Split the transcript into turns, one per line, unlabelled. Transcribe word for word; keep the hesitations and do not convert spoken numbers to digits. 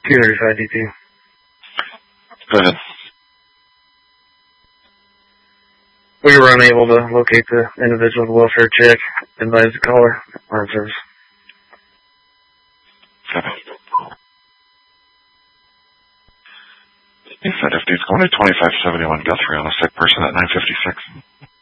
two thirty-five D P.
Go ahead.
We were unable to locate the individual with welfare check. Advised the caller. Armed service.
Okay. He said if he's going to twenty-five seventy-one Guthrie on a sick person at nine fifty-six.